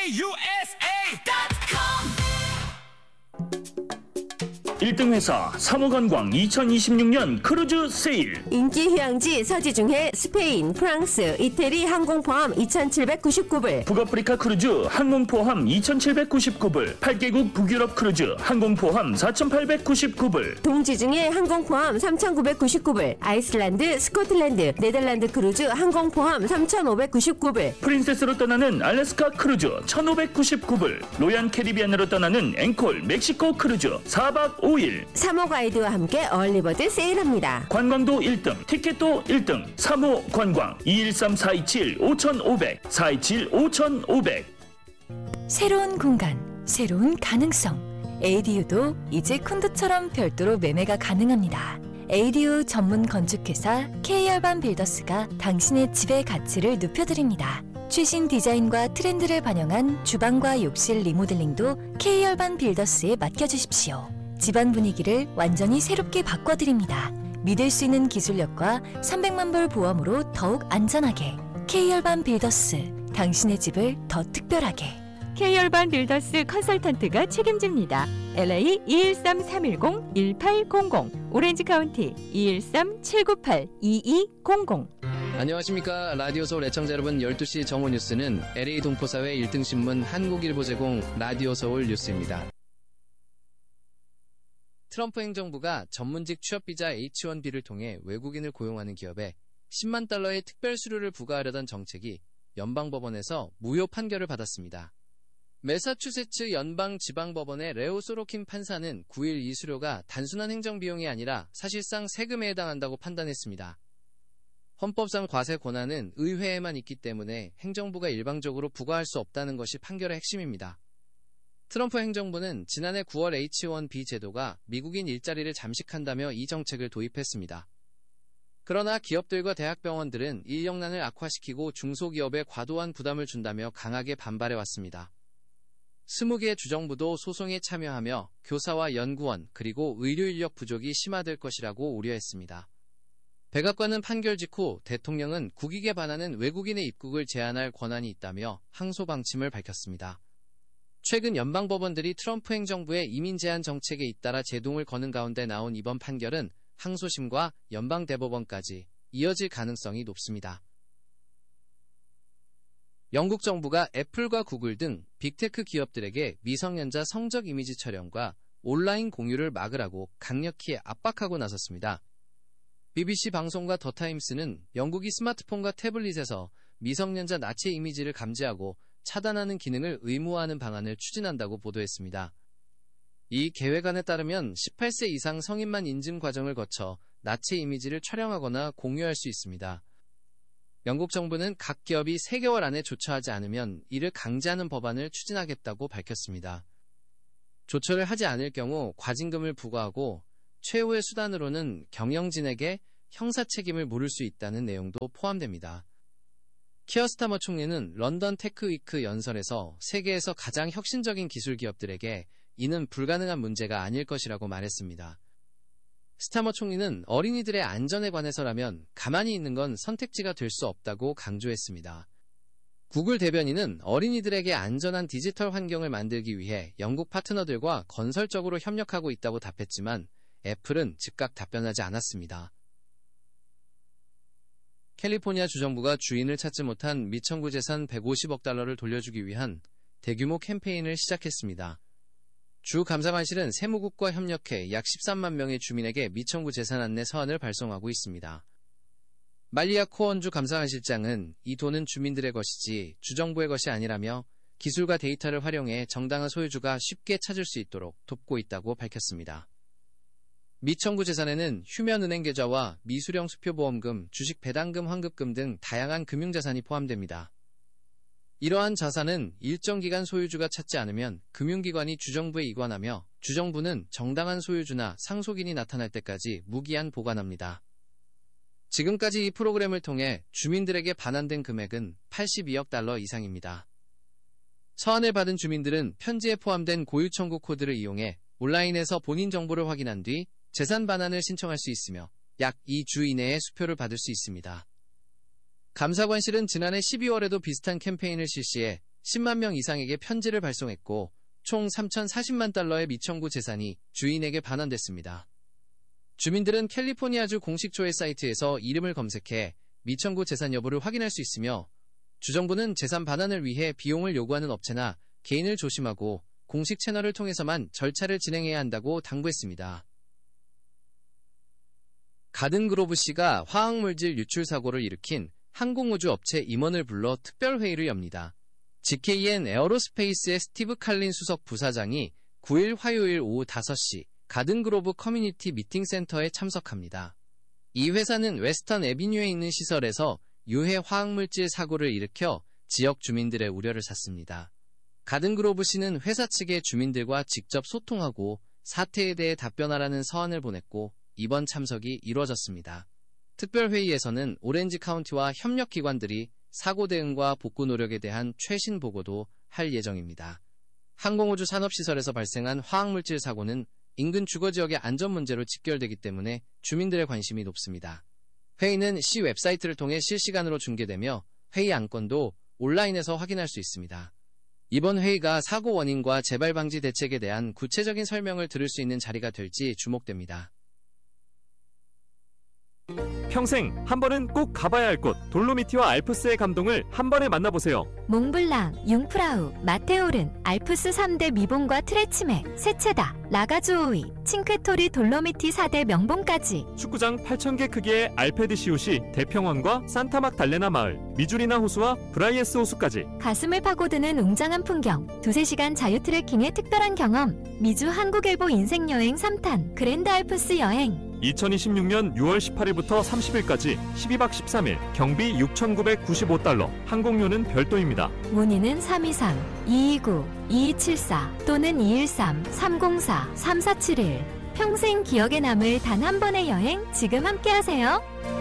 일등 회사 사모관광 2026년 크루즈 세일. 인기 휴양지 서지 중에 스페인, 프랑스, 이태리 항공 포함 2,799불. 북아프리카 크루즈 항공 포함 2,799불. 8개국 북유럽 크루즈 항공 포함 4,899불. 동지 중에 항공 포함 3,999불. 아이슬란드, 스코틀랜드, 네덜란드 크루즈 항공 포함 3,599불. 프린세스로 떠나는 알래스카 크루즈 1,599불. 로얄 캐리비안으로 떠나는 앵콜 멕시코 크루즈 4박 5일. 사모 가이드와 함께 얼리버드 세일합니다. 관광도 1등, 티켓도 1등. 사모 관광 213-427-5500 427-5500. 새로운 공간, 새로운 가능성. ADU도 이제 콘도처럼 별도로 매매가 가능합니다. ADU 전문 건축회사 K열반 빌더스가 당신의 집의 가치를 높여드립니다. 최신 디자인과 트렌드를 반영한 주방과 욕실 리모델링도 K열반 빌더스에 맡겨주십시오. 집안 분위기를 완전히 새롭게 바꿔드립니다. 믿을 수 있는 기술력과 300만 불 보험으로 더욱 안전하게. K열반 빌더스, 당신의 집을 더 특별하게. K열반 빌더스 컨설턴트가 책임집니다. LA 213-310-1800, 오렌지 카운티 213-798-2200. 안녕하십니까. 라디오 서울 애청자 여러분. 12시 정오 뉴스는 LA 동포사회 1등신문 한국일보 제공 라디오 서울 뉴스입니다. 트럼프 행정부가 전문직 취업비자 H-1B를 통해 외국인을 고용하는 기업에 10만 달러의 특별 수수료를 부과하려던 정책이 연방법원에서 무효 판결을 받았습니다. 매사추세츠 연방지방법원의 레오 소로킨 판사는 9일 이 수료가 단순한 행정비용이 아니라 사실상 세금에 해당한다고 판단했습니다. 헌법상 과세 권한은 의회에만 있기 때문에 행정부가 일방적으로 부과할 수 없다는 것이 판결의 핵심입니다. 트럼프 행정부는 지난해 9월 H-1B 제도가 미국인 일자리를 잠식한다며 이 정책을 도입했습니다. 그러나 기업들과 대학병원들은 인력난을 악화시키고 중소기업에 과도한 부담을 준다며 강하게 반발해왔습니다. 20개의 주정부도 소송에 참여하며 교사와 연구원 그리고 의료 인력 부족이 심화될 것이라고 우려했습니다. 백악관은 판결 직후 대통령은 국익에 반하는 외국인의 입국을 제한할 권한이 있다며 항소 방침을 밝혔습니다. 최근 연방법원들이 트럼프 행정부의 이민 제한 정책에 잇따라 제동을 거는 가운데 나온 이번 판결은 항소심과 연방대법원까지 이어질 가능성이 높습니다. 영국 정부가 애플과 구글 등 빅테크 기업들에게 미성년자 성적 이미지 촬영과 온라인 공유를 막으라고 강력히 압박하고 나섰습니다. BBC 방송과 더타임스는 영국이 스마트폰과 태블릿에서 미성년자 나체 이미지를 감지하고 차단하는 기능을 의무화하는 방안을 추진한다고 보도했습니다. 이 계획안에 따르면 18세 이상 성인만 인증 과정을 거쳐 나체 이미지를 촬영하거나 공유할 수 있습니다. 영국 정부는 각 기업이 3개월 안에 조처하지 않으면 이를 강제하는 법안을 추진하겠다고 밝혔습니다. 조처를 하지 않을 경우 과징금을 부과하고 최후의 수단으로는 경영진에게 형사 책임을 물을 수 있다는 내용도 포함됩니다. 키어 스타머 총리는 런던 테크위크 연설에서 세계에서 가장 혁신적인 기술 기업들에게 이는 불가능한 문제가 아닐 것이라고 말했습니다. 스타머 총리는 어린이들의 안전에 관해서라면 가만히 있는 건 선택지가 될 수 없다고 강조했습니다. 구글 대변인은 어린이들에게 안전한 디지털 환경을 만들기 위해 영국 파트너들과 건설적으로 협력하고 있다고 답했지만 애플은 즉각 답변하지 않았습니다. 캘리포니아 주정부가 주인을 찾지 못한 미청구 재산 150억 달러를 돌려주기 위한 대규모 캠페인을 시작했습니다. 주 감사관실은 세무국과 협력해 약 13만 명의 주민에게 미청구 재산 안내 서한을 발송하고 있습니다. 말리아 코언주 감사관실장은 이 돈은 주민들의 것이지 주정부의 것이 아니라며 기술과 데이터를 활용해 정당한 소유주가 쉽게 찾을 수 있도록 돕고 있다고 밝혔습니다. 미청구 재산에는 휴면은행 계좌와 미수령 수표보험금, 주식 배당금 환급금 등 다양한 금융자산이 포함됩니다. 이러한 자산은 일정 기간 소유주가 찾지 않으면 금융기관이 주정부에 이관하며 주정부는 정당한 소유주나 상속인이 나타날 때까지 무기한 보관합니다. 지금까지 이 프로그램을 통해 주민들에게 반환된 금액은 82억 달러 이상입니다. 서한을 받은 주민들은 편지에 포함된 고유 청구 코드를 이용해 온라인에서 본인 정보를 확인한 뒤 재산 반환을 신청할 수 있으며 약 2주 이내에 수표를 받을 수 있습니다. 감사관실은 지난해 12월에도 비슷한 캠페인을 실시해 10만 명 이상에게 편지를 발송했고 총 3,040만 달러의 미청구 재산이 주인에게 반환됐습니다. 주민들은 캘리포니아주 공식 조회 사이트에서 이름을 검색해 미청구 재산 여부를 확인할 수 있으며 주정부는 재산 반환을 위해 비용을 요구하는 업체나 개인을 조심하고 공식 채널을 통해서만 절차를 진행해야 한다고 당부했습니다. 가든그로브시가 화학물질 유출 사고를 일으킨 항공우주 업체 임원을 불러 특별회의를 엽니다. GKN 에어로스페이스의 스티브 칼린 수석 부사장이 9일 화요일 오후 5시 가든그로브 커뮤니티 미팅센터에 참석합니다. 이 회사는 웨스턴 애비뉴에 있는 시설에서 유해 화학물질 사고를 일으켜 지역 주민들의 우려를 샀습니다. 가든그로브시는 회사 측의 주민들과 직접 소통하고 사태에 대해 답변하라는 서한을 보냈고 이번 참석이 이루어졌습니다. 특별회의에서는 오렌지 카운티와 협력기관들이 사고 대응과 복구 노력에 대한 최신 보고도 할 예정입니다. 항공우주 산업시설에서 발생한 화학물질 사고는 인근 주거지역의 안전 문제로 직결되기 때문에 주민들의 관심이 높습니다. 회의는 시 웹사이트를 통해 실시간으로 중계되며 회의 안건도 온라인에서 확인할 수 있습니다. 이번 회의가 사고 원인과 재발 방지 대책에 대한 구체적인 설명을 들을 수 있는 자리가 될지 주목됩니다. 평생 한 번은 꼭 가봐야 할 곳 돌로미티와 알프스의 감동을 한 번에 만나보세요. 몽블랑, 융프라우, 마테오른, 알프스 3대 미봉과 트레치메, 세체다, 라가주오이, 칭크토리 돌로미티 4대 명봉까지 축구장 8,000개 크기의 알페드 시옷이 대평원과 산타막 달레나 마을, 미주리나 호수와 브라이에스 호수까지 가슴을 파고드는 웅장한 풍경, 2-3시간 자유 트레킹의 특별한 경험, 미주 한국일보 인생여행 3탄 그랜드 알프스 여행. 2026년 6월 18일부터 30일까지 12박 13일 경비 $6,995 항공료는 별도입니다. 문의는 323-229-2274 또는 213-304-3471 평생 기억에 남을 단 한 번의 여행 지금 함께하세요.